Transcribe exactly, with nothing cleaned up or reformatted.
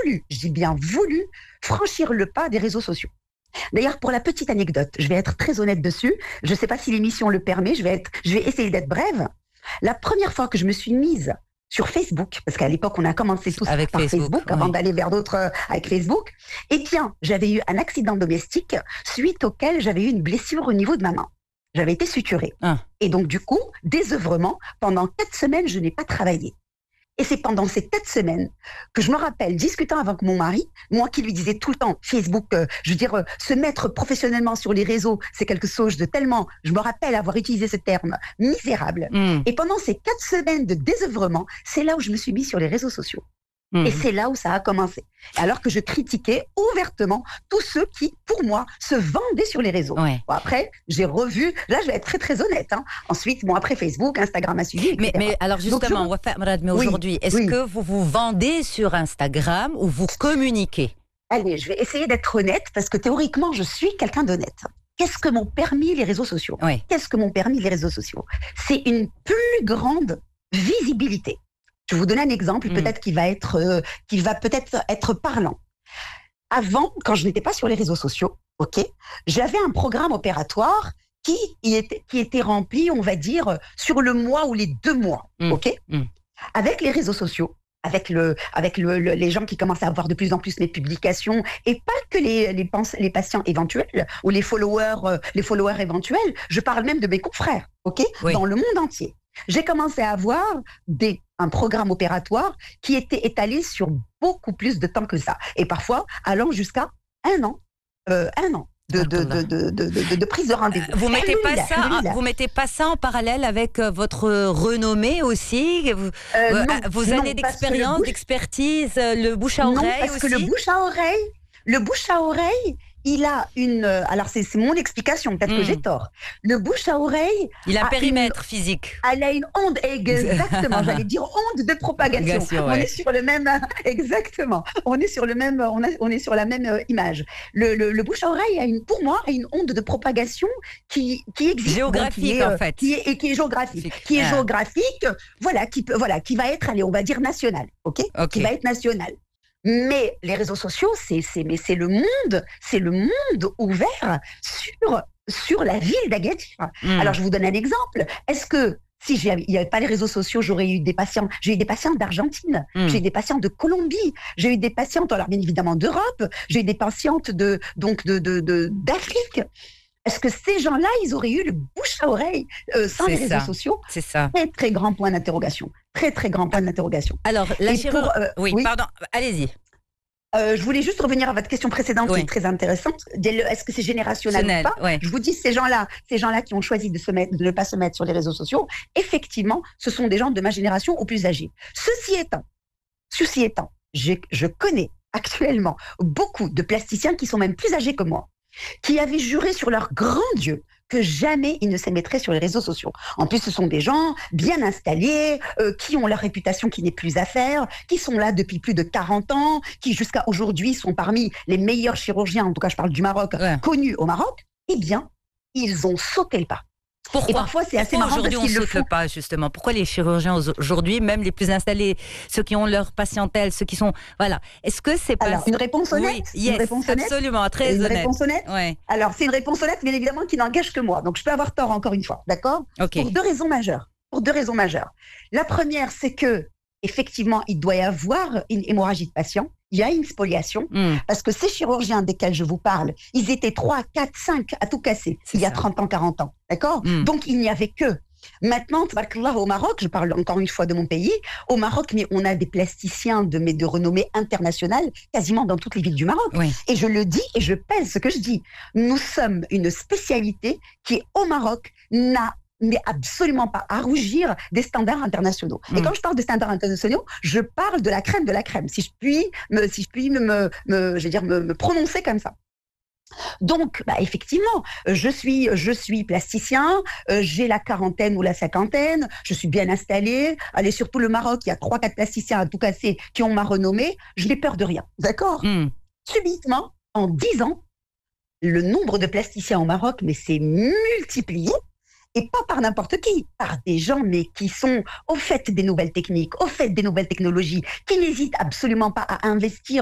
voulu, je dis bien voulu, franchir le pas des réseaux sociaux. D'ailleurs, pour la petite anecdote, je vais être très honnête dessus. Je ne sais pas si l'émission le permet. Je vais être, je vais essayer d'être brève. La première fois que je me suis mise sur Facebook, parce qu'à l'époque, on a commencé tous avec par Facebook, Facebook avant oui. d'aller vers d'autres euh, avec Facebook. Eh bien, j'avais eu un accident domestique suite auquel j'avais eu une blessure au niveau de ma main. J'avais été suturée. Ah. Et donc, du coup, désœuvrement, pendant quatre semaines, je n'ai pas travaillé. Et c'est pendant ces quatre semaines que je me rappelle, discutant avec mon mari, moi qui lui disais tout le temps, Facebook, euh, je veux dire, euh, se mettre professionnellement sur les réseaux, c'est quelque chose de tellement, je me rappelle avoir utilisé ce terme, misérable. Mm. Et pendant ces quatre semaines de désœuvrement, c'est là où je me suis mise sur les réseaux sociaux. Mm. Et c'est là où ça a commencé. Alors que je critiquais ouvertement tous ceux qui, pour moi, se vendaient sur les réseaux. Ouais. Bon, après, j'ai revu, là je vais être très très honnête. Hein. Ensuite, bon, après Facebook, Instagram a suivi, et cetera. Mais, mais alors justement, Donc, Wafa Amrad, mais oui, aujourd'hui, est-ce oui. que vous vous vendez sur Instagram ou vous communiquez? Allez, je vais essayer d'être honnête parce que théoriquement, je suis quelqu'un d'honnête. Qu'est-ce que m'ont permis les réseaux sociaux? Oui. Qu'est-ce que m'ont permis les réseaux sociaux? C'est une plus grande visibilité. Je vais vous donner un exemple, Mm. peut-être qui va être, euh, qui va peut-être être parlant. Avant, quand je n'étais pas sur les réseaux sociaux, ok, j'avais un programme opératoire qui, y était, qui était rempli, on va dire, sur le mois ou les deux mois, Mm. ok. Mm. Avec les réseaux sociaux, avec le, avec le, le, les gens qui commencent à voir de plus en plus mes publications, et pas que les, les, pens- les patients éventuels ou les followers, euh, les followers éventuels. Je parle même de mes confrères, ok, Oui. dans le monde entier. J'ai commencé à avoir des, un programme opératoire qui était étalé sur beaucoup plus de temps que ça, et parfois allant jusqu'à un an, euh, un an. De, de, de, de, de, de, de prise de rendez-vous. Vous mettez pas Alhamdoulilah, ça, alhamdoulilah. vous mettez pas ça en parallèle avec euh, votre renommée aussi, vous, Euh, euh, non, vos non, années parce que le d'expérience, bouche- d'expertise, euh, le bouche à Non, oreille parce aussi. que le bouche à oreille, le bouche à oreille, il a une. euh, Alors c'est c'est mon explication, peut-être que Mm. j'ai tort. Le bouche à oreille, Il a un a périmètre physique. elle a une onde, exactement. J'allais dire onde de propagation. Propagation, On ouais. est sur le même, exactement. On est sur le même, on, a, on est sur la même euh, image. Le, le, le bouche à oreille a une, pour moi, a une onde de propagation qui qui existe, Géographique, donc, qui est, euh, en fait. qui est, et qui est géographique, Géographique. qui est Ah. géographique. Voilà, qui peut, voilà, qui va être, allez, on va dire national, ok, Ok. qui va être national. Mais les réseaux sociaux, c'est, c'est, mais c'est le monde, c'est le monde ouvert sur, sur la ville d'Agadir. Mm. Alors, je vous donne un exemple. Est-ce que si j'ai- il n'y avait pas les réseaux sociaux, j'aurais eu des patients. J'ai eu des patients d'Argentine, Mm. j'ai eu des patients de Colombie, j'ai eu des patientes, alors bien évidemment d'Europe, j'ai eu des patientes de donc de, de, de- d'Afrique. Est-ce que ces gens-là, ils auraient eu le bouche à oreille euh, sans C'est les réseaux ça. sociaux? C'est ça. Très très grand point d'interrogation. Très très grand point d'interrogation. Alors, la Et chirurgie. pour, euh, oui, oui. pardon, allez-y. Euh, je voulais juste revenir à votre question précédente Oui. qui est très intéressante. Est-ce que c'est générationnel Génial, ou pas? ouais. Je vous dis, ces gens-là, ces gens-là qui ont choisi de, se mettre, de ne pas se mettre sur les réseaux sociaux, effectivement, ce sont des gens de ma génération ou plus âgés. Ceci étant, ceci étant, j'ai- je connais actuellement beaucoup de plasticiens qui sont même plus âgés que moi, qui avaient juré sur leur grand Dieu que jamais ils ne se mettraient sur les réseaux sociaux. En plus, ce sont des gens bien installés, euh, qui ont leur réputation qui n'est plus à faire, qui sont là depuis plus de quarante ans, qui jusqu'à aujourd'hui sont parmi les meilleurs chirurgiens, en tout cas je parle du Maroc, Ouais. connus au Maroc. Eh bien, ils ont sauté le pas. Pourquoi Et parfois, c'est assez Pourquoi marrant aujourd'hui parce on qu'ils le saute font. le pas, justement? Pourquoi les chirurgiens aujourd'hui, même les plus installés, ceux qui ont leur patientèle, ceux qui sont... Voilà. Est-ce que c'est pas... Alors, une réponse honnête, Oui, une yes, réponse honnête, absolument, très une honnête. réponse honnête. Ouais, Alors, c'est une réponse honnête, bien évidemment, qui n'engage que moi. Donc, je peux avoir tort encore une fois, d'accord? ok. Pour deux raisons majeures. Pour deux raisons majeures. La première, c'est que effectivement, il doit y avoir une hémorragie de patient. Il y a une spoliation. Mm. Parce que ces chirurgiens desquels je vous parle, ils étaient trois, quatre, cinq à tout casser C'est il y a ça. trente ans, quarante ans. D'accord? Mm. Donc, il n'y avait que. Maintenant, tabarakallah, au Maroc, je parle encore une fois de mon pays, au Maroc, mais on a des plasticiens de, mais de renommée internationale quasiment dans toutes les villes du Maroc. Oui. Et je le dis et je pèse ce que je dis. Nous sommes une spécialité qui, au Maroc, n'a n'est absolument pas à rougir des standards internationaux. Mm. Et quand je parle de standards internationaux, je parle de la crème de la crème, si je puis me, si je puis me, me, me je veux dire, me, me prononcer comme ça. Donc, bah, effectivement, je suis, je suis plasticien, euh, j'ai la quarantaine ou la cinquantaine, je suis bien installée. Allez, surtout le Maroc, il y a trois, quatre plasticiens à tout casser qui ont ma renommée. Je n'ai peur de rien, d'accord? Mm. Subitement, en dix ans, le nombre de plasticiens au Maroc, mais c'est multiplié. Et pas par n'importe qui, par des gens mais qui sont au fait des nouvelles techniques, au fait des nouvelles technologies, qui n'hésitent absolument pas à investir